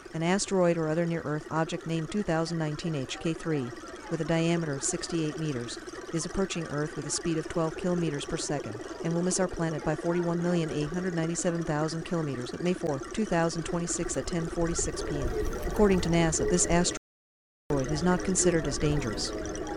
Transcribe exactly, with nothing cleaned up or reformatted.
An asteroid or other near-Earth object named two thousand nineteen H K three, with a diameter of sixty-eight meters, is approaching Earth with a speed of twelve kilometers per second, and will miss our planet by forty-one million eight hundred ninety-seven thousand kilometers at May fourth, two thousand twenty-six at ten forty-six p m According to NASA, this asteroid is not considered as dangerous.